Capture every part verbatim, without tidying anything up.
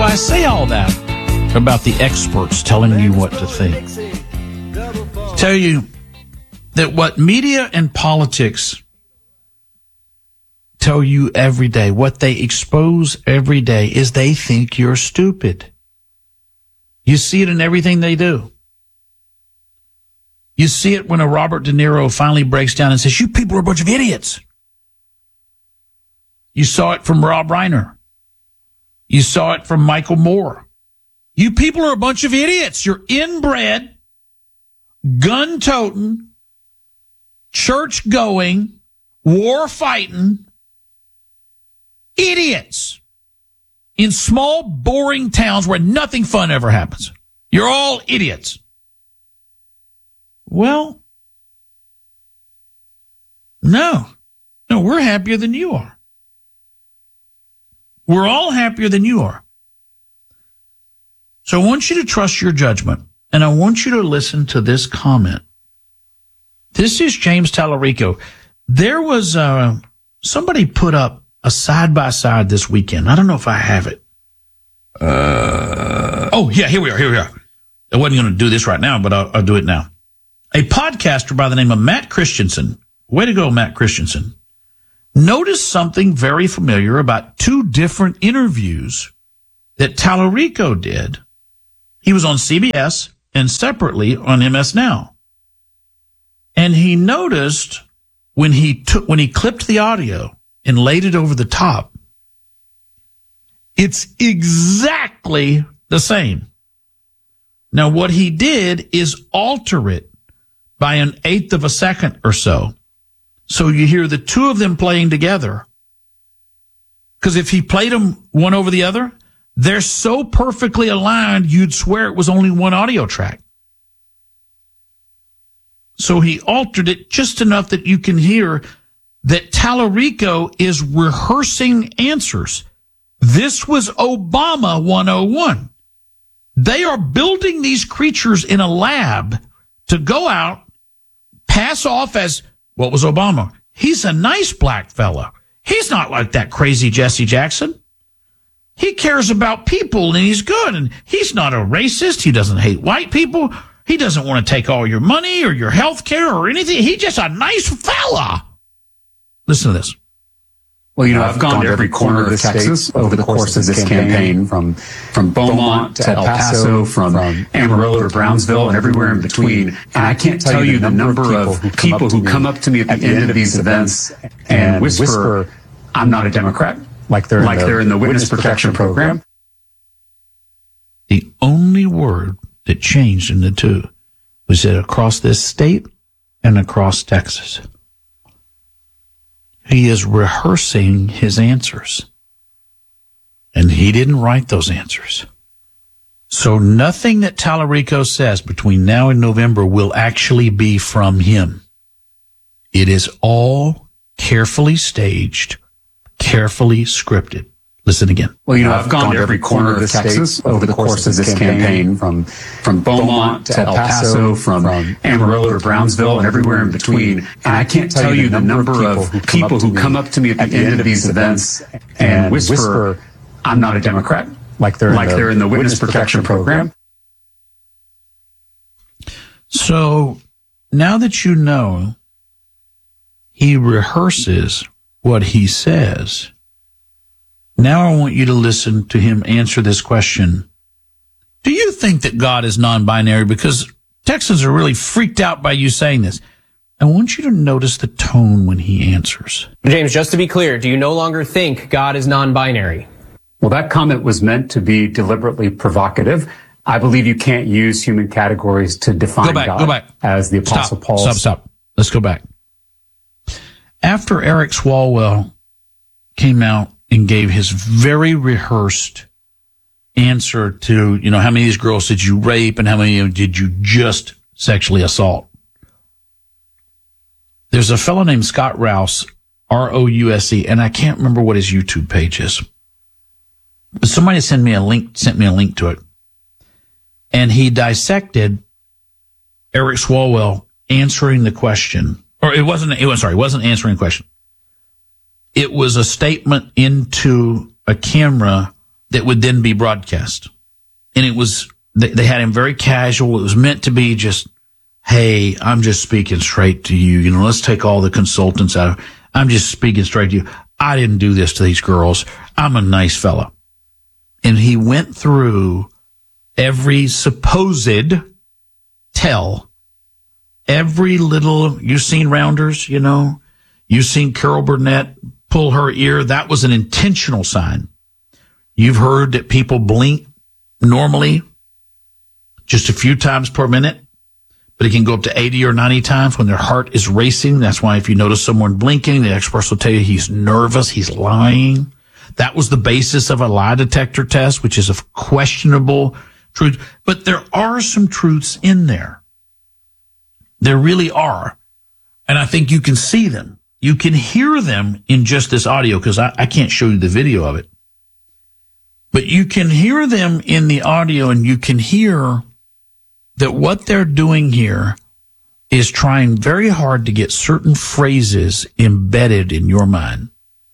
I say all that about the experts telling you what to think. Tell you that what media and politics tell you every day, what they expose every day, is they think you're stupid. You see it in everything they do. You see it when a Robert De Niro finally breaks down and says, you people are a bunch of idiots. You saw it from Rob Reiner. You saw it from Michael Moore. You people are a bunch of idiots. You're inbred, gun-toting, church-going, war-fighting idiots in small, boring towns where nothing fun ever happens. You're all idiots. Well, no. No, we're happier than you are. We're all happier than you are. So I want you to trust your judgment, and I want you to listen to this comment. This is James Tallarico. There was uh, somebody put up a side-by-side this weekend. I don't know if I have it. Uh, oh, yeah, here we are, here we are. I wasn't going to do this right now, but I'll, I'll do it now. A podcaster by the name of Matt Christensen. Way to go, Matt Christensen. Noticed something very familiar about two different interviews that Tallarico did. He was on C B S and separately on M S Now. And he noticed when he took, when he clipped the audio and laid it over the top, it's exactly the same. Now, what he did is alter it by an eighth of a second or so. So you hear the two of them playing together. Because if he played them one over the other, they're so perfectly aligned, you'd swear it was only one audio track. So he altered it just enough that you can hear that Tallarico is rehearsing answers. This was Obama one oh one. They are building these creatures in a lab to go out, pass off as, what was Obama? He's a nice black fellow. He's not like that crazy Jesse Jackson. He cares about people and he's good, and he's not a racist. He doesn't hate white people. He doesn't want to take all your money or your health care or anything. He's just a nice fella. Listen to this. Well, you know, I've gone to every corner of the Texas over the course of this campaign, from from Beaumont to El Paso, from Amarillo to Brownsville, and everywhere in between. And I can't tell you the number of people who come up to me at the end of these events and whisper, I'm not a Democrat, like they're like they're in the Witness Protection Program. The only word that changed in the two was that across this state and across Texas. He is rehearsing his answers. And he didn't write those answers. So nothing that Tallarico says between now and November will actually be from him. It is all carefully staged, carefully scripted. Listen again. Well, you know, I've gone to every corner of the Texas over the course of this campaign, from from Beaumont to El Paso, from Amarillo to Brownsville, and everywhere in between. And I can't tell you the number of people who come up to me at the end of these events and whisper, I'm not a Democrat, like they're like they're in the Witness Protection Program. So now that you know he rehearses what he says, now I want you to listen to him answer this question. Do you think that God is non-binary? Because Texans are really freaked out by you saying this. I want you to notice the tone when he answers. James, just to be clear, do you no longer think God is non-binary? Well, that comment was meant to be deliberately provocative. I believe you can't use human categories to define go back, God go back. as the Apostle stop, Paul. Stop, stop. Let's go back. After Eric Swalwell came out and gave his very rehearsed answer to, you know, how many of these girls did you rape and how many of them did you just sexually assault? There's a fellow named Scott Rouse, R O U S E, and I can't remember what his YouTube page is. But somebody sent me a link, sent me a link to it. And he dissected Eric Swalwell answering the question, or it wasn't, it was, sorry, it wasn't answering the question. It was a statement into a camera that would then be broadcast. And it was, they, they had him very casual. It was meant to be just, hey, I'm just speaking straight to you. You know, let's take all the consultants out of, I'm just speaking straight to you. I didn't do this to these girls. I'm a nice fella. And he went through every supposed tell, every little, you've seen Rounders, you know, you've seen Carol Burnett pull her ear. That was an intentional sign. You've heard that people blink normally just a few times per minute, but it can go up to eighty or ninety times when their heart is racing. That's why if you notice someone blinking, the experts will tell you he's nervous, he's lying. That was the basis of a lie detector test, which is a questionable truth. But there are some truths in there. There really are. And I think you can see them. You can hear them in just this audio, because I, I can't show you the video of it. But you can hear them in the audio, and you can hear that what they're doing here is trying very hard to get certain phrases embedded in your mind.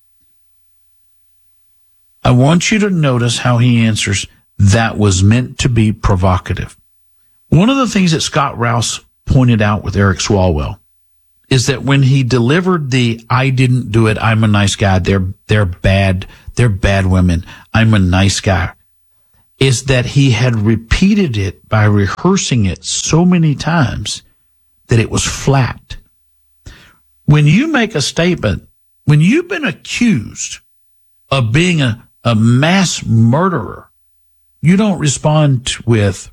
I want you to notice how he answers, that was meant to be provocative. One of the things that Scott Rouse pointed out with Eric Swalwell is that when he delivered the, I didn't do it, I'm a nice guy, they're, they're bad, they're bad women, I'm a nice guy, is that he had repeated it by rehearsing it so many times that it was flat. When you make a statement, when you've been accused of being a, a mass murderer, you don't respond with,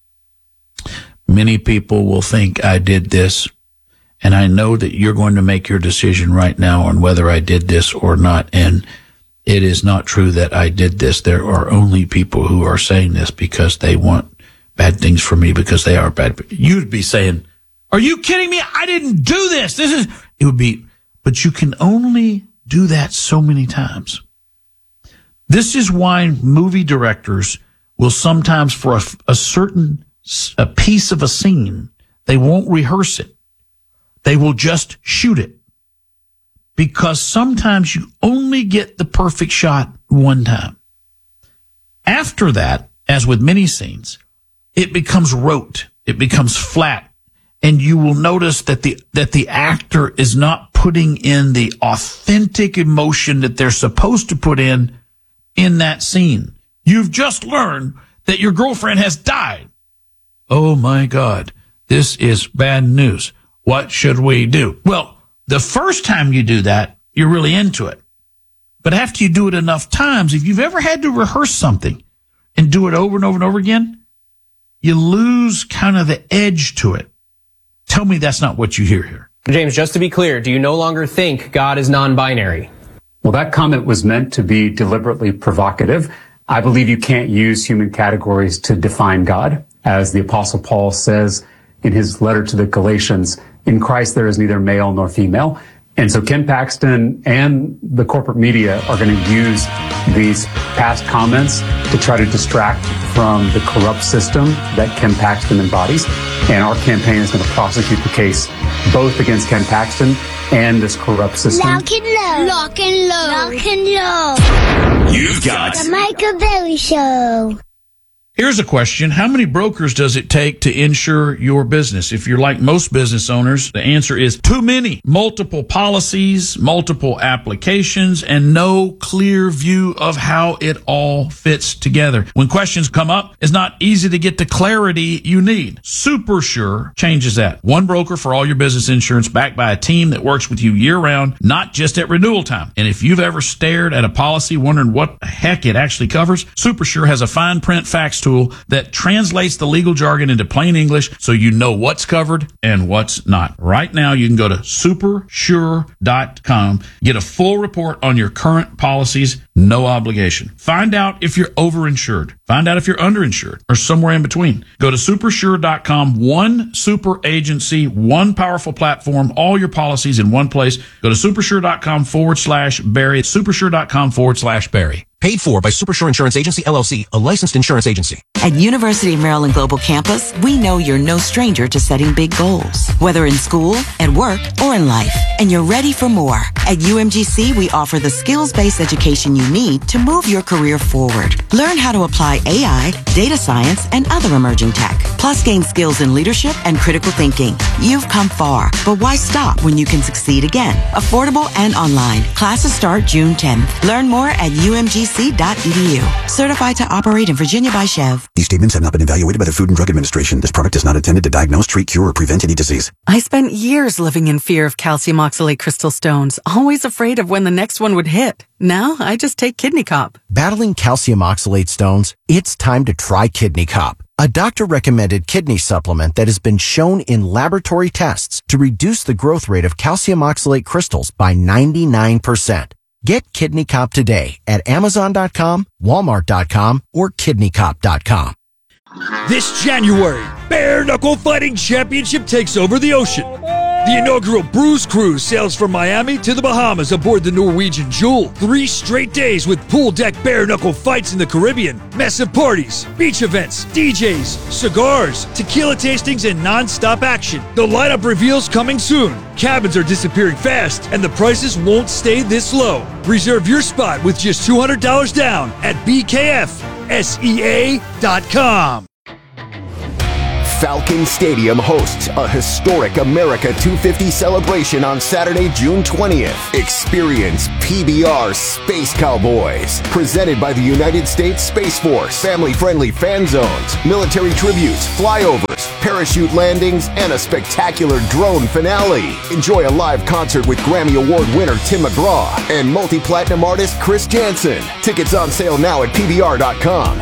many people will think I did this, and I know that you're going to make your decision right now on whether I did this or not, and it is not true that I did this. There are only people who are saying this because they want bad things for me, because they are bad. You'd be saying, are you kidding me? I didn't do this. This is, it would be, but you can only do that so many times. This is why movie directors will sometimes, for a, a certain a piece of a scene, they won't rehearse it. They will just shoot it. Because sometimes you only get the perfect shot one time. After that, as with many scenes, it becomes rote. It becomes flat. And you will notice that the, that the actor is not putting in the authentic emotion that they're supposed to put in in that scene. You've just learned that your girlfriend has died. Oh my God, this is bad news. What should we do? Well, the first time you do that, you're really into it. But after you do it enough times, if you've ever had to rehearse something and do it over and over and over again, you lose kind of the edge to it. Tell me that's not what you hear here. James, just to be clear, do you no longer think God is non-binary? Well, that comment was meant to be deliberately provocative. I believe you can't use human categories to define God. As the Apostle Paul says in his letter to the Galatians, in Christ there is neither male nor female. And so Ken Paxton and the corporate media are going to use these past comments to try to distract from the corrupt system that Ken Paxton embodies. And our campaign is going to prosecute the case both against Ken Paxton and this corrupt system. Lock and load. Lock and load. Lock and load. You've got The Michael Berry Show. Here's a question. How many brokers does it take to insure your business? If you're like most business owners, the answer is too many. Multiple policies, multiple applications, and no clear view of how it all fits together. When questions come up, it's not easy to get the clarity you need. SuperSure changes that. One broker for all your business insurance, backed by a team that works with you year-round, not just at renewal time. And if you've ever stared at a policy wondering what the heck it actually covers, SuperSure has a fine print fax tool that translates the legal jargon into plain English so you know what's covered and what's not. Right now, you can go to super sure dot com, get a full report on your current policies, no obligation. Find out if you're overinsured. Find out if you're underinsured or somewhere in between. Go to super sure dot com, one super agency, one powerful platform, all your policies in one place. Go to super sure dot com forward slash Barry, super sure dot com forward slash Barry. Paid for by Supersure Insurance Agency, L L C, a licensed insurance agency. At University of Maryland Global Campus, we know you're no stranger to setting big goals, whether in school, at work, or in life, and you're ready for more. At U M G C, we offer the skills-based education you need to move your career forward. Learn how to apply A I, data science, and other emerging tech, plus gain skills in leadership and critical thinking. You've come far, but why stop when you can succeed again? Affordable and online. Classes start June tenth. Learn more at U M G C dot E D U. Certified to operate in Virginia by Chev. These statements have not been evaluated by the Food and Drug Administration. This product is not intended to diagnose, treat, cure, or prevent any disease. I spent years living in fear of calcium oxalate crystal stones, always afraid of when the next one would hit. Now, I just take Kidney Cop. Battling calcium oxalate stones? It's time to try Kidney Cop, a doctor-recommended kidney supplement that has been shown in laboratory tests to reduce the growth rate of calcium oxalate crystals by ninety-nine percent. Get Kidney Cop today at Amazon dot com, Walmart dot com, or Kidney Cop dot com. This January, Bare Knuckle Fighting Championship takes over the ocean. The inaugural Bruise Cruise sails from Miami to the Bahamas aboard the Norwegian Jewel. Three straight days with pool deck bare knuckle fights in the Caribbean, massive parties, beach events, D Js, cigars, tequila tastings, and non-stop action. The lineup reveals coming soon. Cabins are disappearing fast, and the prices won't stay this low. Reserve your spot with just two hundred dollars down at B K F S E A dot com. Falcon Stadium hosts a historic America two fifty celebration on Saturday, June twentieth. Experience P B R Space Cowboys, presented by the United States Space Force. Family-friendly fan zones, military tributes, flyovers, parachute landings, and a spectacular drone finale. Enjoy a live concert with Grammy Award winner Tim McGraw and multi-platinum artist Chris Jansen. Tickets on sale now at P B R dot com.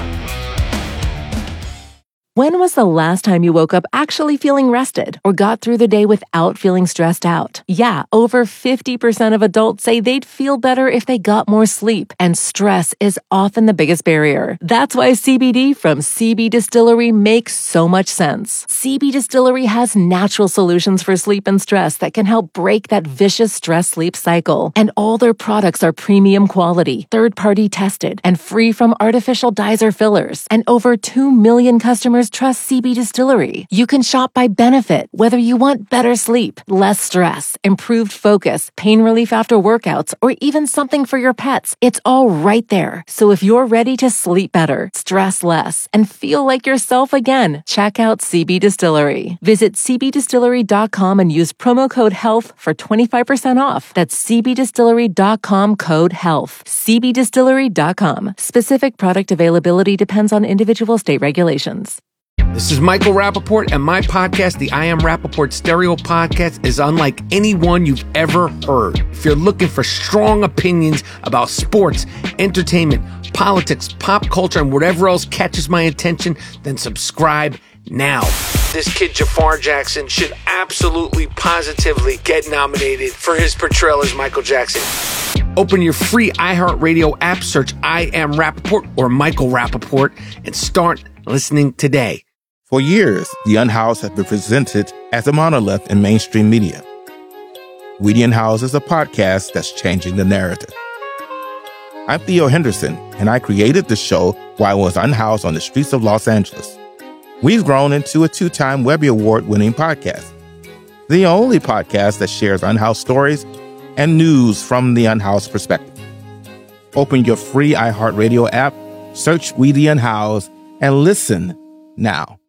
When was the last time you woke up actually feeling rested or got through the day without feeling stressed out? Yeah, over fifty percent of adults say they'd feel better if they got more sleep, and stress is often the biggest barrier. That's why C B D from C B Distillery makes so much sense. C B Distillery has natural solutions for sleep and stress that can help break that vicious stress-sleep cycle. And all their products are premium quality, third-party tested, and free from artificial dyes or fillers. And over two million customers trust C B Distillery. You can shop by benefit, whether you want better sleep, less stress, improved focus, pain relief after workouts, or even something for your pets. It's all right there. So if you're ready to sleep better, stress less, and feel like yourself again, check out C B Distillery. Visit C B distillery dot com and use promo code HEALTH for twenty-five percent off. That's C B distillery dot com code HEALTH. C B distillery dot com. Specific product availability depends on individual state regulations. This is Michael Rappaport, and my podcast, the I Am Rappaport Stereo Podcast, is unlike any one you've ever heard. If you're looking for strong opinions about sports, entertainment, politics, pop culture, and whatever else catches my attention, then subscribe now. This kid, Jafar Jackson, should absolutely, positively get nominated for his portrayal as Michael Jackson. Open your free iHeartRadio app, search I Am Rappaport or Michael Rappaport, and start listening today. For years, The Unhoused has been presented as a monolith in mainstream media. We The Unhoused is a podcast that's changing the narrative. I'm Theo Henderson, and I created the show while I was unhoused on the streets of Los Angeles. We've grown into a two-time Webby Award-winning podcast, the only podcast that shares unhoused stories and news from the unhoused perspective. Open your free iHeartRadio app, search We The Unhoused, and listen now.